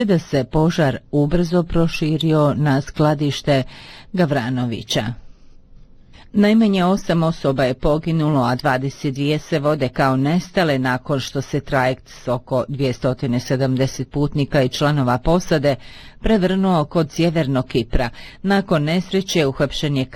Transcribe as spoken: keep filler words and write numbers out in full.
da se požar ubrzo proširio na skladište Gavranovića. Najmanje osam osoba je poginulo, a dvadeset dvije se vode kao nestale nakon što se trajekt s oko dvjesto sedamdeset putnika i članova posade prevrnuo kod sjevernog Kipra. Nakon nesreće uhapšen je